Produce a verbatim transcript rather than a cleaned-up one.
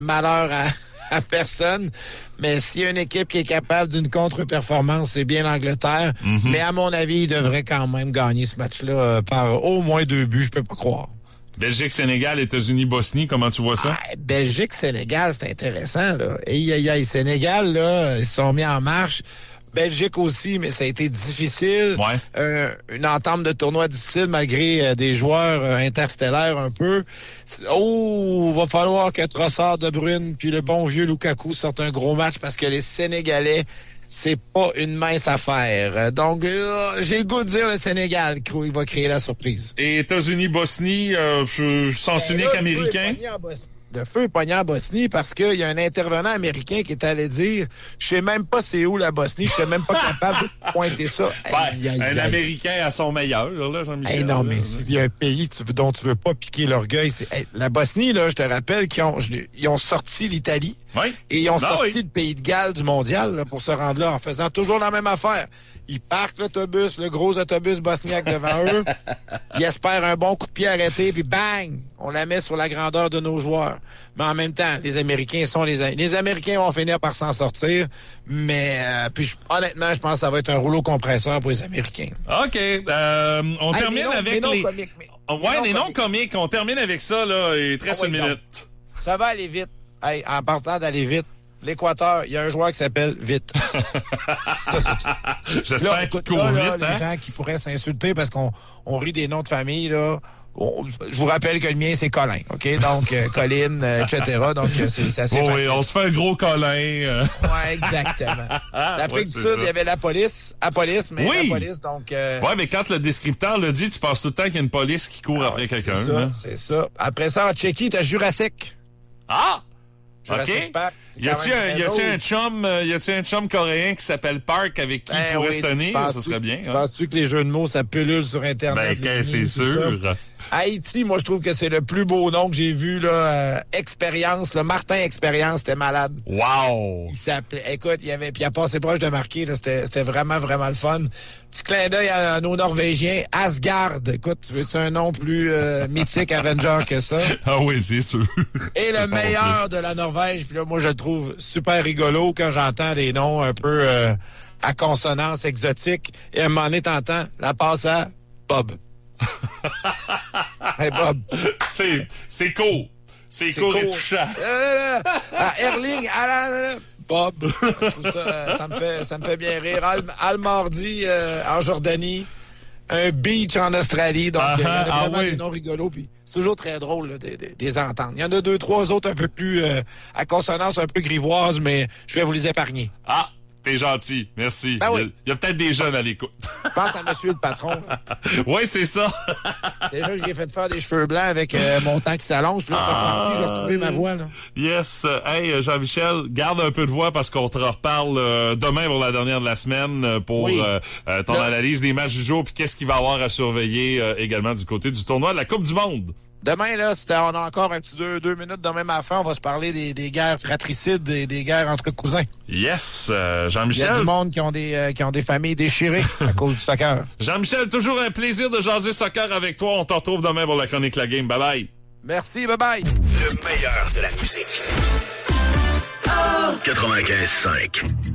malheur à, à personne. Mais s'il y a une équipe qui est capable d'une contre-performance, c'est bien l'Angleterre. Mm-hmm. Mais à mon avis, il devrait quand même gagner ce match-là euh, par au moins deux buts, je peux pas croire. Belgique, Sénégal, États-Unis, Bosnie, comment tu vois ça? Ah, Belgique, Sénégal, c'est intéressant, là. Et aïe, aïe, Sénégal, là, ils se sont mis en marche. Belgique aussi, mais ça a été difficile. Ouais. Euh, une entame de tournoi difficile malgré euh, des joueurs euh, interstellaires un peu. Oh, va falloir que Trossard, De Bruyne puis le bon vieux Lukaku sortent un gros match parce que les Sénégalais, c'est pas une mince affaire. Donc, euh, j'ai le goût de dire le Sénégal, il va créer la surprise. Et États-Unis, Bosnie, euh, sens ben unique là, américain? Le feu est pogné en Bosnie parce qu'il y a un intervenant américain qui est allé dire « Je sais même pas c'est où la Bosnie, je suis même pas capable de pointer ça. Ben, » aïe, aïe, Un aïe. Américain à son meilleur, là, Jean-Michel. Hey, non, là, mais là. s'il y a un pays tu, dont tu veux pas piquer l'orgueil, c'est hey, la Bosnie, là, je te rappelle qu'ils ont, ils ont sorti l'Italie Oui. et ils ont Non, sorti oui. le pays de Galles du mondial là, pour se rendre là en faisant toujours la même affaire. Ils parquent l'autobus, le gros autobus bosniaque devant eux. Ils espèrent un bon coup de pied arrêté, puis bang! On la met sur la grandeur de nos joueurs. Mais en même temps, les Américains sont les... Les Américains vont finir par s'en sortir, mais euh, puis je, honnêtement, je pense que ça va être un rouleau compresseur pour les Américains. OK. Euh, on Hey, termine mais non, avec mais non les... comiques, mais- Oh, mais ouais, non les noms comiques. comiques. On termine avec ça, là. Il te reste Ah oui, une non. minute. Ça va aller vite. Hey, en partant d'aller vite, l'Équateur, il y a un joueur qui s'appelle Vite. J'espère Là, qu'il écoute, court là, là, vite, hein? les gens qui pourraient s'insulter parce qu'on on rit des noms de famille, là. On- je vous rappelle que le mien, c'est Colin, OK? Donc, euh, Colin, euh, et cetera. Donc, euh, c'est c'est assez Oh, facile. oui, on se fait un gros câlin. euh. Ouais, exactement. L'Afrique Ouais, du c'est Sud, ça. il y avait la police. À police, mais Oui. la police, donc... Euh, Ouais, mais quand le descripteur le dit, tu penses tout le temps qu'il y a une police qui court après quelqu'un. c'est ça, là. c'est ça. Après ça, en Tchéquie, t'as Jurassic. Ah! Jurassic OK. Park. Y a-tu un, y a-tu un chum, euh, y a-tu un chum coréen qui s'appelle Park avec qui il pourrait se tenir? Ça serait bien. Hein? Penses-tu que les jeux de mots, ça pullule sur Internet? Ben, les c'est memes, sûr. tout ça? Haïti, moi, je trouve que c'est le plus beau nom que j'ai vu, là. Euh, Expérience, là. Martin Expérience, c'était malade. Wow! Il s'appelait, écoute, il y avait, puis il a passé proche de marquer, là. C'était, c'était vraiment, vraiment le fun. Petit clin d'œil à, à nos Norvégiens. Asgard. Écoute, tu veux-tu un nom plus euh, mythique Avenger que ça? Ah oui, c'est sûr. Et le meilleur de la Norvège, puis là, moi, je le trouve super rigolo quand j'entends des noms un peu euh, à consonance exotique. Et à un moment donné, t'entends la passe à Bob. Hey, Bob. C'est, c'est court. C'est court et touchant. Euh, à Erling, Haaland, Bob. Je trouve ça, euh, ça me fait, ça me fait bien rire. Al, Al Mardi euh, en Jordanie, un beach en Australie. Donc, Ah, il y en a ah, vraiment oui. des noms rigolos. Puis c'est toujours très drôle là, des, des, des entendre. Il y en a deux, trois autres un peu plus euh, à consonance un peu grivoise, mais je vais vous les épargner. Ah! T'es gentil, merci. Ben il, y a, oui. il y a peut-être des jeunes à l'écoute. Je pense à monsieur le patron. Oui, c'est ça. Déjà que j'ai fait faire des cheveux blancs avec euh, mon temps qui s'allonge. Puis là, c'est parti, j'ai retrouvé ma voix. Là. Yes. Hey, Jean-Michel, garde un peu de voix parce qu'on te reparle euh, demain pour la dernière de la semaine euh, pour Oui. euh, euh, ton Là. analyse des matchs du jour puis qu'est-ce qu'il va y avoir à surveiller euh, également du côté du tournoi de la Coupe du Monde. Demain, là, c'était- on a encore un petit deux, deux minutes demain à la fin. On va se parler des, des guerres fratricides et des guerres entre cousins. Yes. Euh, Il y a du Jean-Michel. monde qui ont des, euh, qui ont des familles déchirées à cause du soccer. Jean-Michel, toujours un plaisir de jaser soccer avec toi. On te retrouve demain pour la chronique La Game. Bye bye. Merci, bye bye. Le meilleur de la musique. quatre-vingt-quinze cinq.